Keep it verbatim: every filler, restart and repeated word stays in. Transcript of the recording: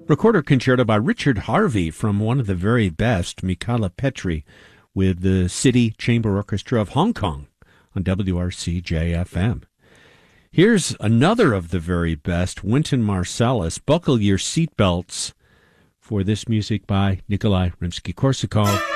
Recorder concerto by Richard Harvey from one of the very best, Michala Petri, with the City Chamber Orchestra of Hong Kong on W R C J F M. Here's another of the very best, Wynton Marsalis, Buckle Your Seatbelts, for this music by Nikolai Rimsky-Korsakov.